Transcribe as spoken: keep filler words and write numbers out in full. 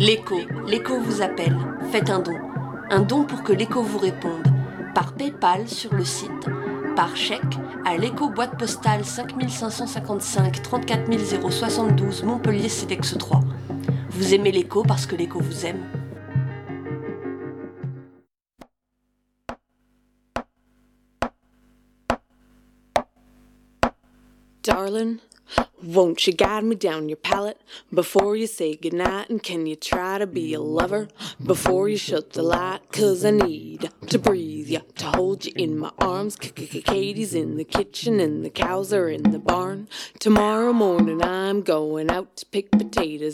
L'écho, l'écho vous appelle. Faites un don. Un don pour que l'écho vous réponde. Par PayPal sur le site, par chèque à l'écho boîte postale cinq cinq cent cinquante-cinq trente-quatre zéro soixante-douze Montpellier Cedex trois. Vous aimez l'écho parce que l'écho vous aime. Darling, won't you guide me down your palette before you say goodnight? And can you try to be a lover before you shut the light? Cause I need to breathe ya, to hold you in my arms. Katie's in the kitchen and the cows are in the barn. Tomorrow morning I'm going out to pick potatoes.